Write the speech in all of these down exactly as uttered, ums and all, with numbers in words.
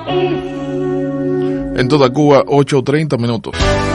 En toda Cuba, ocho treinta minutos.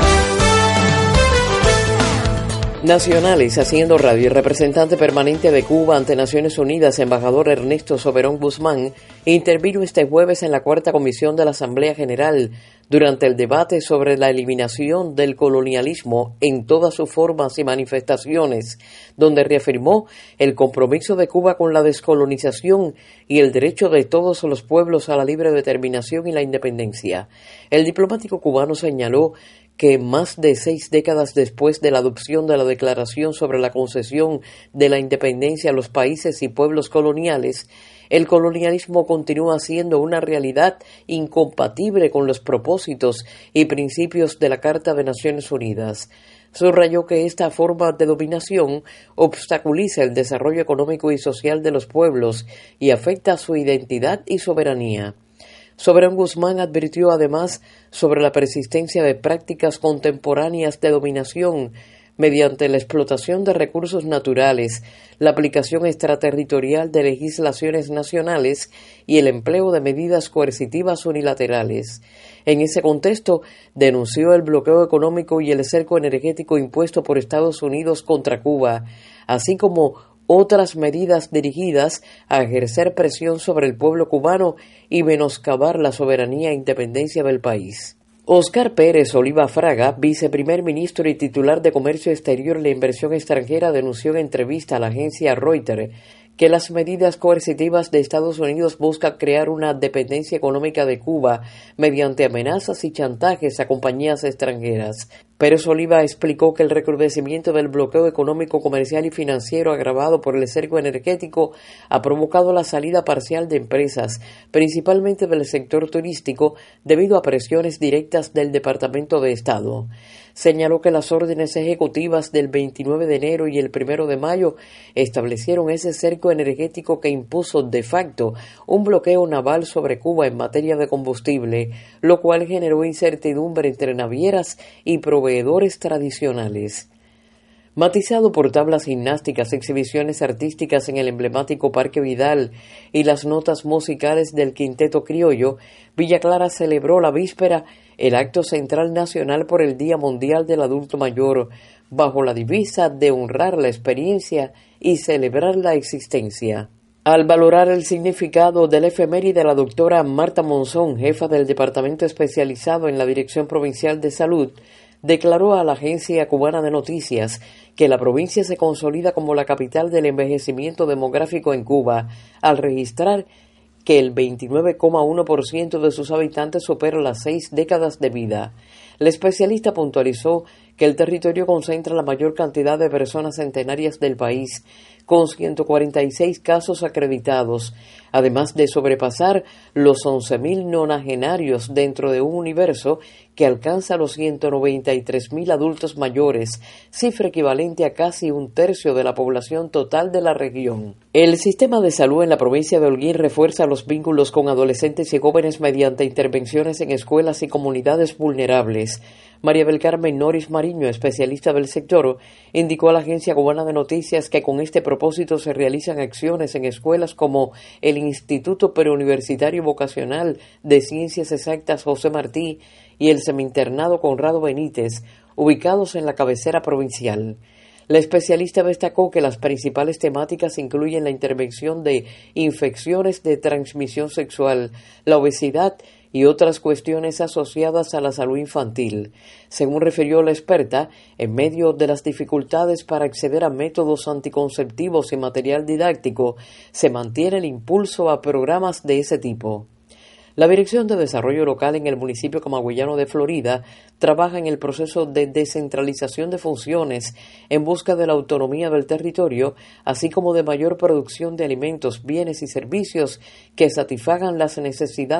Nacionales haciendo radio. El representante permanente de Cuba ante Naciones Unidas, embajador Ernesto Soberón Guzmán, intervino este jueves en la cuarta comisión de la Asamblea General durante el debate sobre la eliminación del colonialismo en todas sus formas y manifestaciones, donde reafirmó el compromiso de Cuba con la descolonización y el derecho de todos los pueblos a la libre determinación y la independencia. El diplomático cubano señaló que más de seis décadas después de la adopción de la Declaración sobre la concesión de la independencia a los países y pueblos coloniales, el colonialismo continúa siendo una realidad incompatible con los propósitos y principios de la Carta de Naciones Unidas. Subrayó que esta forma de dominación obstaculiza el desarrollo económico y social de los pueblos y afecta su identidad y soberanía. Soberón Guzmán advirtió además sobre la persistencia de prácticas contemporáneas de dominación mediante la explotación de recursos naturales, la aplicación extraterritorial de legislaciones nacionales y el empleo de medidas coercitivas unilaterales. En ese contexto, denunció el bloqueo económico y el cerco energético impuesto por Estados Unidos contra Cuba, así como otras medidas dirigidas a ejercer presión sobre el pueblo cubano y menoscabar la soberanía e independencia del país. Óscar Pérez Oliva Fraga, viceprimer ministro y titular de Comercio Exterior y la Inversión Extranjera, denunció en entrevista a la agencia Reuters que las medidas coercitivas de Estados Unidos buscan crear una dependencia económica de Cuba mediante amenazas y chantajes a compañías extranjeras. Pérez Oliva explicó que el recrudecimiento del bloqueo económico, comercial y financiero agravado por el cerco energético ha provocado la salida parcial de empresas, principalmente del sector turístico, debido a presiones directas del Departamento de Estado. Señaló que las órdenes ejecutivas del veintinueve de enero y el primero de mayo establecieron ese cerco energético que impuso de facto un bloqueo naval sobre Cuba en materia de combustible, lo cual generó incertidumbre entre navieras y proveedores tradicionales. Matizado por tablas gimnásticas, exhibiciones artísticas en el emblemático Parque Vidal y las notas musicales del Quinteto Criollo, Villa Clara celebró la víspera el acto central nacional por el Día Mundial del Adulto Mayor, bajo la divisa de honrar la experiencia y celebrar la existencia. Al valorar el significado del efeméride de la doctora Marta Monzón, jefa del Departamento Especializado en la Dirección Provincial de Salud, declaró a la Agencia Cubana de Noticias que la provincia se consolida como la capital del envejecimiento demográfico en Cuba, al registrar que el veintinueve coma uno por ciento de sus habitantes supera las seis décadas de vida. El especialista puntualizó que el territorio concentra la mayor cantidad de personas centenarias del país, con ciento cuarenta y seis casos acreditados, además de sobrepasar los once mil nonagenarios dentro de un universo que alcanza los ciento noventa y tres mil adultos mayores, cifra equivalente a casi un tercio de la población total de la región. El sistema de salud en la provincia de Holguín refuerza los vínculos con adolescentes y jóvenes mediante intervenciones en escuelas y comunidades vulnerables. María del Carmen Noris Mariño, especialista del sector, indicó a la Agencia Cubana de Noticias que con este propósito se realizan acciones en escuelas como el Instituto Preuniversitario Vocacional de Ciencias Exactas José Martí y el Semi-Internado Conrado Benítez, ubicados en la cabecera provincial. La especialista destacó que las principales temáticas incluyen la intervención de infecciones de transmisión sexual, la obesidad y otras cuestiones asociadas a la salud infantil. Según refirió la experta, en medio de las dificultades para acceder a métodos anticonceptivos y material didáctico, se mantiene el impulso a programas de ese tipo. La Dirección de Desarrollo Local en el municipio camagüeyano de Florida trabaja en el proceso de descentralización de funciones en busca de la autonomía del territorio, así como de mayor producción de alimentos, bienes y servicios que satisfagan las necesidades